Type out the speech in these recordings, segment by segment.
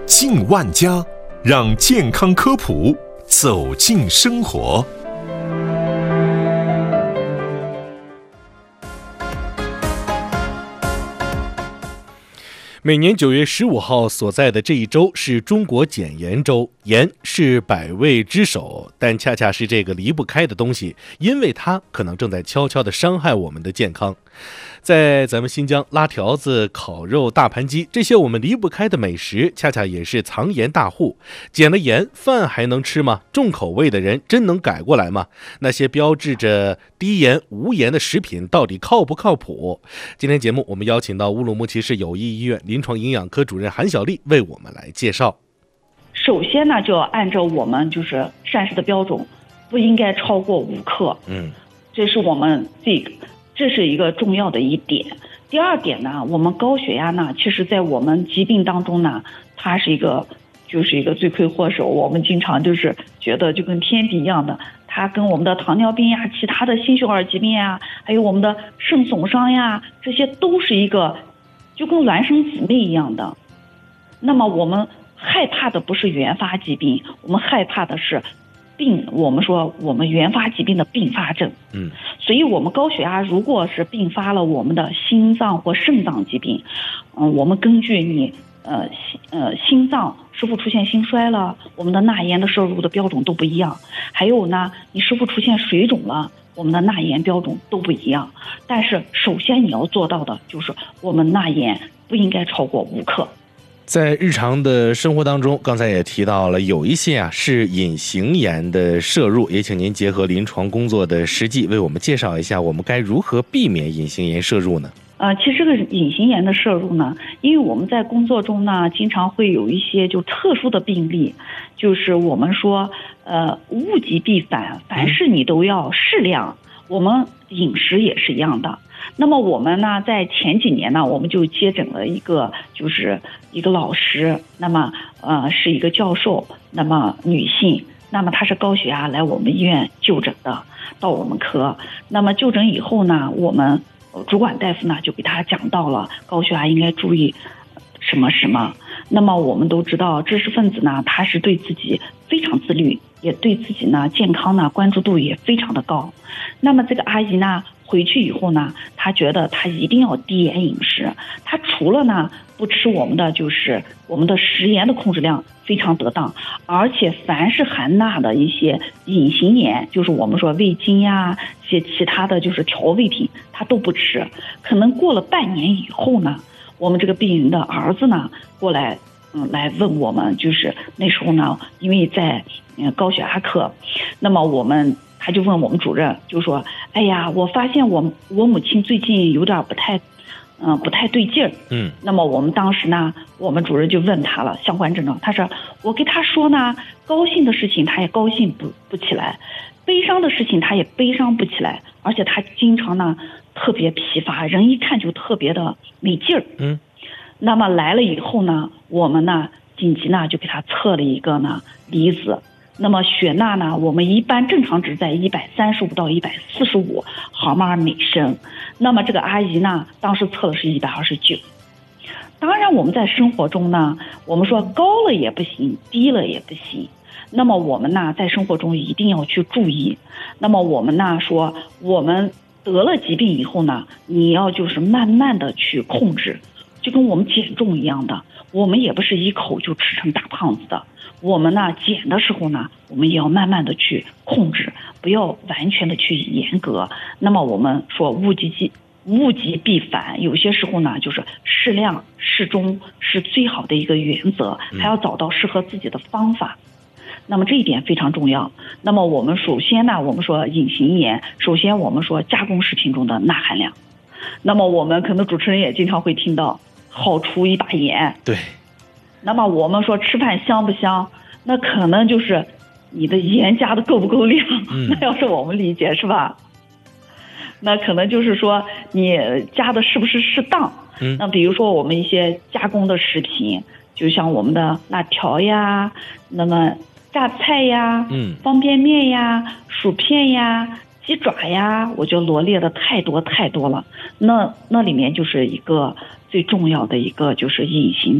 进万家，让健康科普走进生活。 每年9月15号所在的这一周是中国减盐周，盐是百味之首，但恰恰是这个离不开的东西，因为它可能正在悄悄地伤害我们的健康。在咱们新疆，拉条子、烤肉、大盘鸡，这些我们离不开的美食，恰恰也是藏盐大户。减了盐，饭还能吃吗？重口味的人真能改过来吗？那些标志着低盐、无盐的食品到底靠不靠谱？今天节目我们邀请到乌鲁木齐市友谊医院临床营养科主任韩小丽为我们来介绍。 首先呢，就要按照我们就是膳食的标准，不应该超过5克。这是我们这是一个重要的一点。第二点呢，我们高血压呢，其实在我们疾病当中呢，它是一个罪魁祸首。我们经常就是觉得就跟天敌一样的，它跟我们的糖尿病呀、其他的心血管疾病呀，还有我们的肾损伤呀，这些都是一个就跟孪生姊妹一样的。那么我们害怕的不是原发疾病，我们害怕的是我们说我们原发疾病的并发症。所以我们高血压如果是并发了我们的心脏或肾脏疾病，我们根据你心脏是否出现心衰了，我们的钠盐的摄入的标准都不一样。还有呢，你是否出现水肿了，我们的钠盐标准都不一样。但是首先你要做到的就是我们钠盐不应该超过5克。 在日常的生活当中，刚才也提到了有一些是隐形盐的摄入，也请您结合临床工作的实际为我们介绍一下我们该如何避免隐形盐摄入呢？ 其实这个隐形盐的摄入呢，因为我们在工作中呢，经常会有一些就特殊的病例，就是我们说物极必反，凡事你都要适量，我们饮食也是一样的。那么我们呢，在前几年呢，我们就接诊了一个老师，那么是一个教授，那么女性，那么她是高血压来我们医院就诊的，到我们科。那么就诊以后呢，我们主管大夫呢就给她讲到了高血压应该注意什么什么。那么我们都知道，知识分子呢，他是对自己非常自律，也对自己呢健康呢关注度也非常的高。那么这个阿姨呢回去以后呢，她觉得她一定要低盐饮食。她除了呢不吃我们的食盐的控制量非常得当，而且凡是含钠的一些隐形盐，就是我们说味精呀，一些其他的就是调味品，她都不吃。可能过了半年以后呢，我们这个病人的儿子呢过来来问我们，就是那时候呢，因为在高血压科，那么他就问我们主任，就说：“哎呀，我发现我母亲最近有点不太对劲儿。”那么我们当时呢，我们主任就问他了相关症状，他说：“我给他说呢，高兴的事情他也高兴不起来，悲伤的事情他也悲伤不起来，而且他经常呢特别疲乏，人一看就特别的没劲儿。”那么来了以后呢，我们呢紧急呢就给他测了一个呢离子。那么血钠呢，我们一般正常值在135到145毫摩尔每升。那么这个阿姨呢，当时测的是129。当然我们在生活中呢，我们说高了也不行，低了也不行。那么我们呢，在生活中一定要去注意。那么我们呢说，我们得了疾病以后呢，你要就是慢慢的去控制，就跟我们减重一样的，我们也不是一口就吃成大胖子的。我们呢减的时候呢，我们也要慢慢的去控制，不要完全的去严格。那么我们说物极必反，有些时候呢就是适量适中是最好的一个原则，还要找到适合自己的方法。那么这一点非常重要。那么我们首先呢，我们说隐形盐，首先我们说加工食品中的钠含量。那么我们可能主持人也经常会听到好出一把盐。 对。 那么我们说吃饭香不香，那可能就是你的盐加的够不够量。那要是我们理解是吧，那可能就是说你加的是不是适当。那比如说我们一些加工的食品，就像我们的辣条呀，那么榨菜呀，方便面呀，薯片呀，鸡爪呀，我就罗列的太多了。那里面就是一个最重要的一个就是隐形的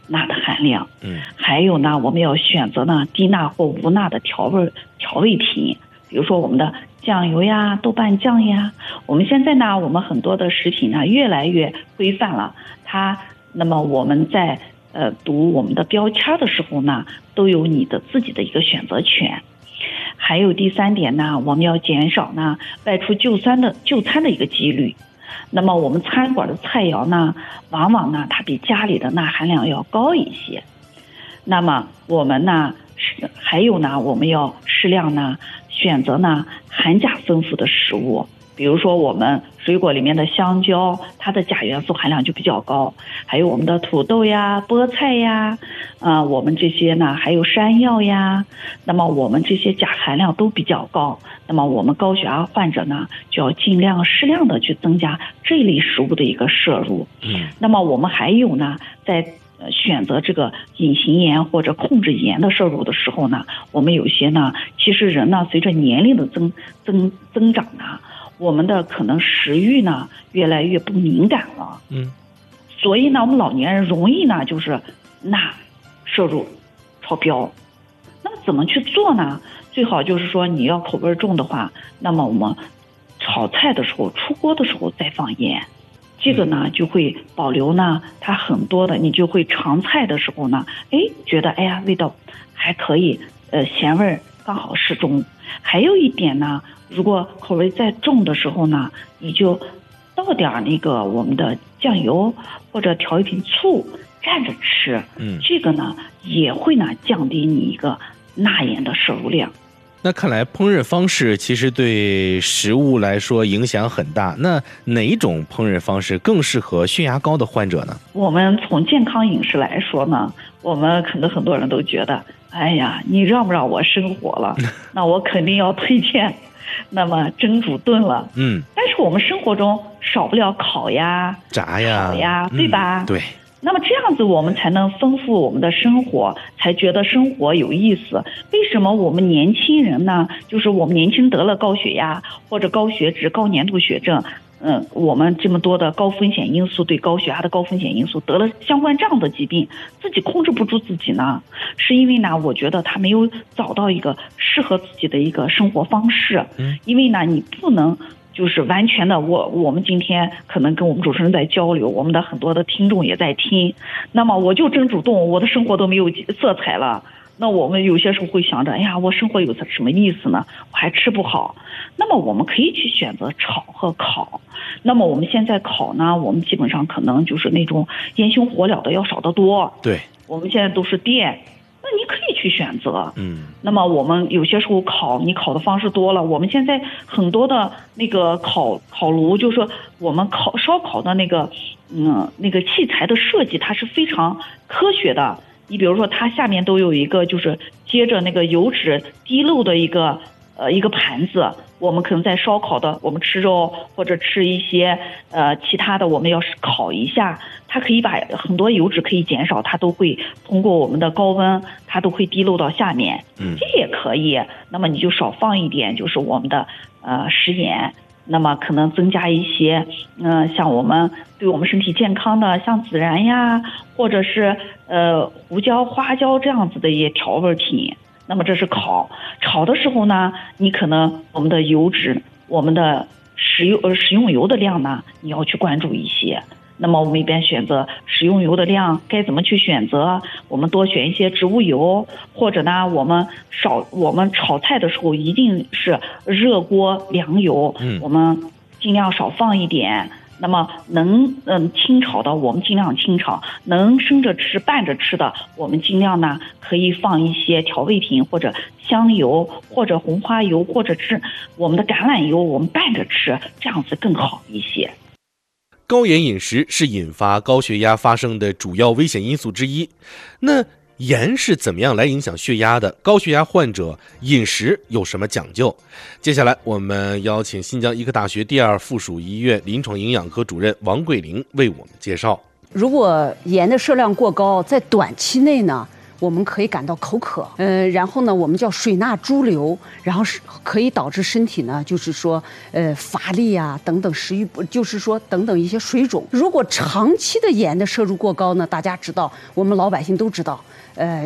钠的含量。还有呢，我们要选择呢低钠或无钠的调味品，比如说我们的酱油呀、豆瓣酱呀。我们现在呢，我们很多的食品呢越来越规范了，那么我们在读我们的标签的时候呢，都有你的自己的一个选择权。还有第3点呢，我们要减少呢外出就餐的一个几率。那么我们餐馆的菜肴呢，往往呢它比家里的钠含量要高一些。那么我们呢还有呢，我们要适量呢选择呢含钾丰富的食物，比如说我们水果里面的香蕉，它的钾元素含量就比较高，还有我们的土豆呀、菠菜呀，我们这些呢还有山药呀，那么我们这些钾含量都比较高。那么我们高血压患者呢，就要尽量适量的去增加这一类食物的一个摄入。那么我们还有呢，在选择这个隐形盐或者控制盐的摄入的时候呢，我们有些呢，其实人呢随着年龄的增长呢，我们的可能食欲呢越来越不敏感了。所以呢，我们老年人容易呢就是钠摄入超标。那么怎么去做呢？最好就是说你要口味重的话，那么我们炒菜的时候出锅的时候再放盐，这个呢就会保留呢它很多的，你就会尝菜的时候呢，觉得味道还可以，咸味刚好适中。还有一点呢，如果口味再重的时候呢，你就倒点那个我们的酱油或者调一瓶醋蘸着吃，这个呢也会呢降低你一个钠盐的摄入量。 那看来烹饪方式其实对食物来说影响很大。那哪种烹饪方式更适合血压高的患者呢？ 我们从健康饮食来说呢，我们可能很多人都觉得，你让不让我生火了？那我肯定要推荐那么蒸煮炖了。但是我们生活中少不了烤呀、 炸呀、 炒呀，对吧？ 对。 那么这样子我们才能丰富我们的生活，才觉得生活有意思。为什么我们年轻人呢，就是我们年轻人得了高血压或者高血脂、高粘度血症，我们这么多的高风险因素，对高血压的高风险因素，得了相关这样的疾病，自己控制不住自己呢？是因为呢，我觉得他没有找到一个适合自己的一个生活方式。因为呢，你不能就是完全的，我们今天可能跟我们主持人在交流，我们的很多的听众也在听，那么我就蒸煮炖，我的生活都没有色彩了。那我们有些时候会想着，我生活有什么意思呢？我还吃不好。那么我们可以去选择炒和烤。那么我们现在烤呢，我们基本上可能就是那种烟熏火燎的要少得多。 对， 我们现在都是电。那你可以去选择。那么我们有些时候你烤的方式多了，我们现在很多的那个烤炉，就是说我们烧烤的那个器材的设计，它是非常科学的。你比如说它下面都有一个就是接着那个油脂滴漏的一个盘子，我们可能在烧烤的，我们吃肉或者吃一些其他的，我们要是烤一下，它可以把很多油脂可以减少，它都会通过我们的高温，它都会滴漏到下面。这也可以。那么你就少放一点，就是我们的食盐。那么可能增加一些像我们对我们身体健康的，像孜然呀，或者是胡椒、花椒这样子的一些调味品。那么这是炒的时候呢，你可能我们的油脂，我们的食用油的量呢，你要去关注一些。那么我们一边选择食用油的量该怎么去选择？我们多选一些植物油，或者呢，我们炒菜的时候一定是热锅凉油，我们尽量少放一点。那么能清炒的我们尽量清炒，能生着吃拌着吃的我们尽量呢可以放一些调味品或者香油或者红花油或者是我们的橄榄油，我们拌着吃，这样子更好一些。 高盐饮食是引发高血压发生的主要危险因素之一。那盐是怎么样来影响血压的？高血压患者饮食有什么讲究？接下来我们邀请新疆医科大学第2附属医院临床营养科主任王桂玲为我们介绍。 如果盐的摄量过高，在短期内呢， 我们可以感到口渴，然后呢，我们叫水钠潴留，然后是可以导致身体呢，就是说，乏力啊等等，食欲不，就是说等等一些水肿。如果长期的盐的摄入过高呢，大家知道，我们老百姓都知道，